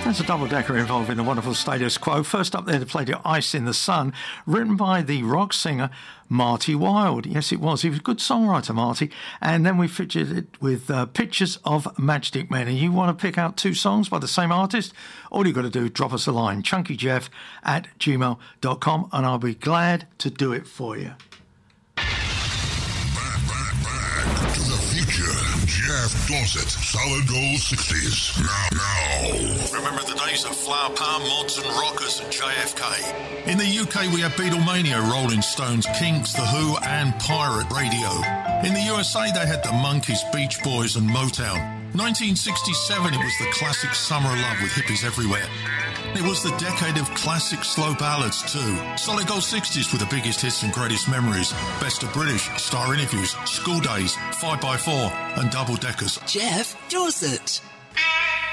There's a double-decker involving the wonderful Status Quo. First up there to play the Ice in the Sun, written by the rock singer Marty Wilde. Yes, it was. He was a good songwriter, Marty. And then we featured it with Pictures of Matchstick Men. And you want to pick out two songs by the same artist? All you've got to do is drop us a line, chunkyjeff@gmail.com, and I'll be glad to do it for you. Jeff Dorsett, Solid Gold 60s. Now. Remember the days of Flower Power, Mods and Rockers at JFK? In the UK, we had Beatlemania, Rolling Stones, Kinks, The Who and Pirate Radio. In the USA, they had the Monkees, Beach Boys and Motown. 1967, it was the classic Summer of Love with hippies everywhere. It was the decade of classic slow ballads too. Solid Gold 60s with the biggest hits and greatest memories. Best of British, Star Interviews, School Days, 5x4 and Double Deckers. Jeff Dorsett.